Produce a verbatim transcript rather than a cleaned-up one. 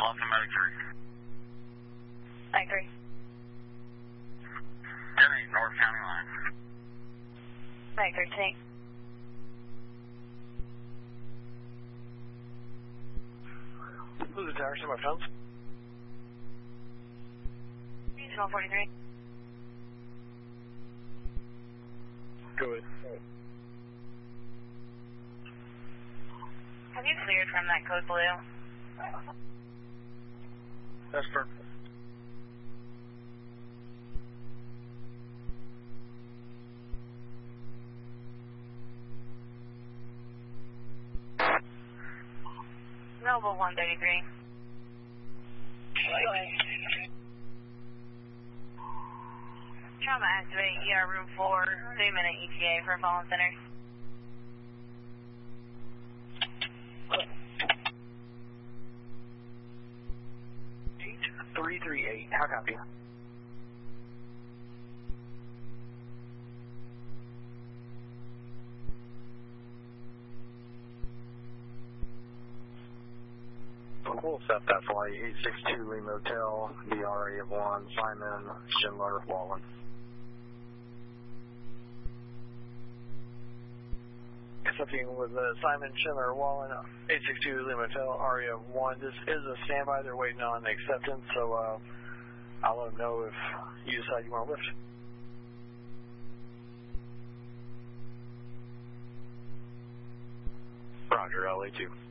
Bluffton Medic three. Medic three. Denny, North County line. Medic three, take. Who's the tower? My phones? Regional forty-three. Go ahead. Have you cleared from that code blue? That's perfect. Noble one thirty-three. Trauma activate E R room four, three minute E T A for fallen center. eight three three eight, how copy? We'll set that flight, eight six two Lima Hotel, B R A of one, Simon, Schindler, Wallen. Accepting with uh, Simon, Schindler, Wallen, eight six two Lima Hotel, R A of one. This is a standby, they're waiting on acceptance, so uh, I'll let them know if you decide you want to lift. Roger, L A two.